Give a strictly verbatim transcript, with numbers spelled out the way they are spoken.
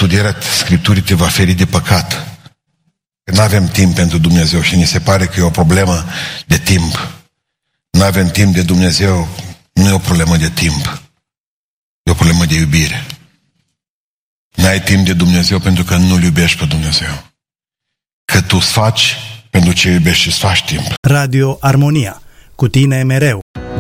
studierea Scripturii te va feri de păcat. Că nu avem timp pentru Dumnezeu și ni se pare că e o problemă de timp. Nu avem timp de Dumnezeu, nu e o problemă de timp. E o problemă de iubire. N-ai timp de Dumnezeu pentru că nu-L iubești pe Dumnezeu. Că tu îți faci pentru ce iubești și îți faci timp. Radio Armonia. Cu tine mereu.